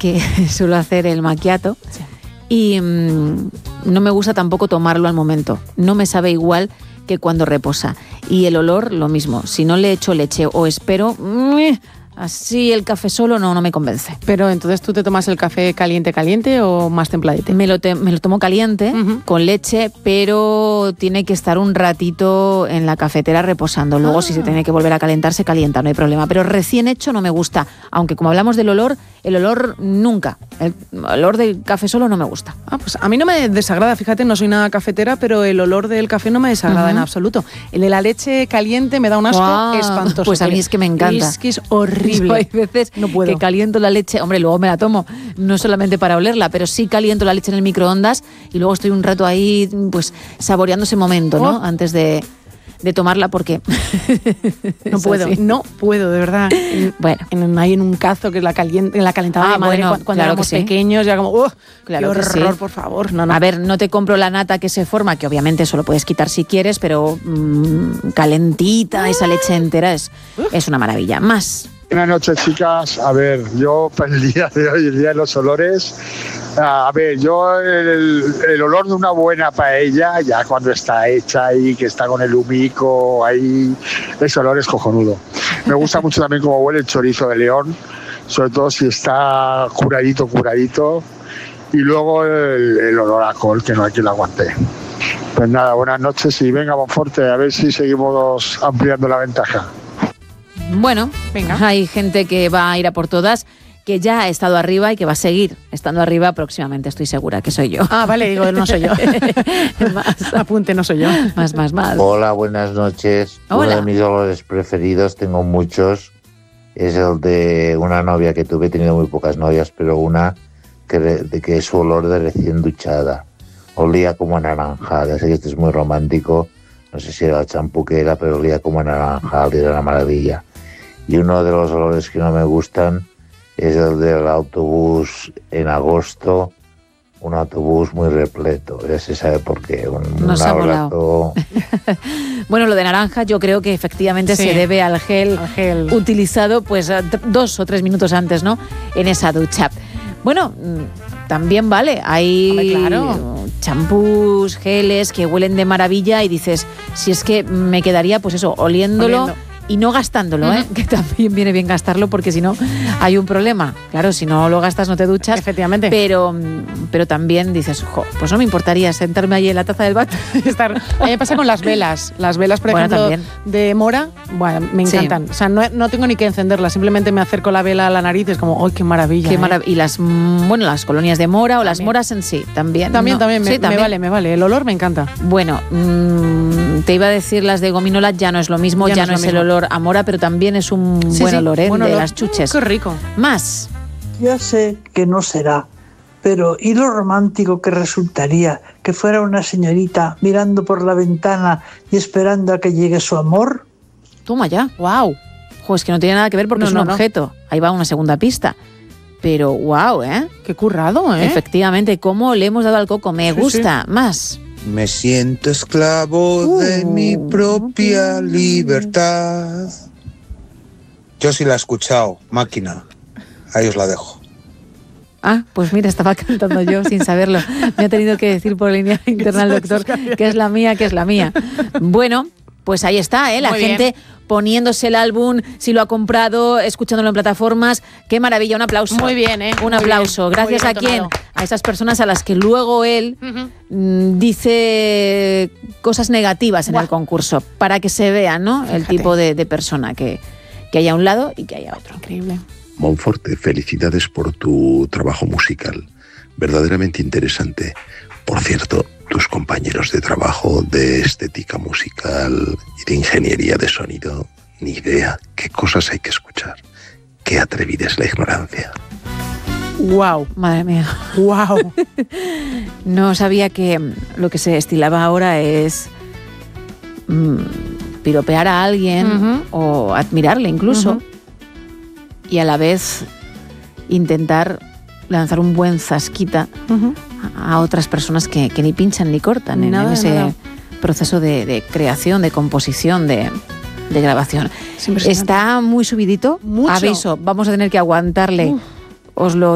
que suelo hacer el macchiato y no me gusta tampoco tomarlo al momento. No me sabe igual que cuando reposa. Y el olor, lo mismo. Si no le echo leche o espero, así el café solo no me convence. Pero entonces, ¿tú te tomas el café caliente o más templadito? Me lo tomo caliente, con leche, pero tiene que estar un ratito en la cafetera reposando. Luego, si se tiene que volver a calentar, se calienta, no hay problema. Pero recién hecho no me gusta. Aunque como hablamos del olor, el olor nunca. El olor del café solo no me gusta. Pues a mí no me desagrada, fíjate, no soy nada cafetera, pero el olor del café no me desagrada en absoluto. El de la leche caliente me da un asco espantoso. Pues a mí es que me encanta. Es que es horrible. Yo hay veces que caliento la leche, hombre, luego me la tomo, no solamente para olerla, pero sí caliento la leche en el microondas y luego estoy un rato ahí, pues, saboreando ese momento, ¿no? Antes de tomarla, porque no puedo, de verdad. Bueno, hay en un cazo que es la calentaba de madre cuando éramos pequeños, ya como, claro, qué horror, por favor. No. A ver, no te compro la nata que se forma, que obviamente eso lo puedes quitar si quieres, pero calentita, esa leche entera es una maravilla. Más. Buenas noches, chicas. A ver, yo para el día de hoy, el día de los olores, yo el olor de una buena paella, ya cuando está hecha y que está con el humico ahí, ese olor es cojonudo. Me gusta mucho también cómo huele el chorizo de León, sobre todo si está curadito. Y luego el olor a col, que no hay quien lo aguante. Pues nada, buenas noches y venga, Monforte, a ver si seguimos ampliando la ventaja. Bueno, hay gente que va a ir a por todas, que ya ha estado arriba y que va a seguir estando arriba próximamente, estoy segura que soy yo. Vale, digo, no soy yo. Apunte, no soy yo. Más. Hola, buenas noches. Hola. Uno de mis olores preferidos, tengo muchos, es el de una novia que tuve. He tenido muy pocas novias, pero una que es su olor de recién duchada. Olía como a naranjada, sé que esto es muy romántico, no sé si era el champú que era, pero olía como a naranjada, era una maravilla. Y uno de los olores que no me gustan es el del autobús en agosto, un autobús muy repleto. Ya se sabe por qué. Un abrazo. Bueno, lo de naranja yo creo que efectivamente se debe al gel utilizado pues 2 o 3 minutos antes, ¿no? En esa ducha. Bueno, también vale, hay champús, geles que huelen de maravilla y dices, si es que me quedaría pues eso, oliéndolo. Y no gastándolo, que también viene bien gastarlo porque si no hay un problema. Claro, si no lo gastas no te duchas. Efectivamente. Pero también dices, pues no me importaría sentarme ahí en la taza del váter. A mí me pasa con las velas. Las velas, por ejemplo, también. De mora, me encantan. Sí. O sea, no tengo ni que encenderlas, simplemente me acerco la vela a la nariz y es como, ¡ay, qué maravilla! Y las colonias de mora o las moras en sí, también. También, me vale. El olor me encanta. Bueno, te iba a decir las de gominola, ya no es lo mismo, ya no es el olor a mora, pero también es un buen olor, de las chuches. Qué rico. Más. Ya sé que no será, pero ¿y lo romántico que resultaría que fuera una señorita mirando por la ventana y esperando a que llegue su amor? Toma ya. ¡Wow! Es que no tiene nada que ver porque es un objeto. Ahí va una segunda pista. Pero wow, Qué currado, Efectivamente, cómo le hemos dado al coco. Me gusta. Sí. Más. Me siento esclavo de mi propia libertad. Yo sí la he escuchado, Máquina. Ahí os la dejo. Pues mira, estaba cantando yo sin saberlo. Me ha tenido que decir por línea interna el doctor que es la mía. Bueno, pues ahí está, la Muy gente bien. Poniéndose el álbum, si lo ha comprado, escuchándolo en plataformas. ¡Qué maravilla! Un aplauso. Muy bien, Un aplauso. Gracias a quién. A esas personas a las que luego él dice cosas negativas en el concurso, para que se vea, ¿no? Fíjate. El tipo de persona que hay a un lado y que hay a otro. Increíble. Monforte, felicidades por tu trabajo musical. Verdaderamente interesante. Por cierto, tus compañeros de trabajo de estética musical y de ingeniería de sonido, ni idea qué cosas hay que escuchar. Qué atrevida es la ignorancia. ¡Wow! Madre mía. ¡Wow! No sabía que lo que se estilaba ahora es piropear a alguien o admirarle incluso y a la vez intentar lanzar un buen zasquita a otras personas que ni pinchan ni cortan en ese proceso de creación, de composición, de grabación. Está muy subidito. Mucho. Aviso, vamos a tener que aguantarle. Os lo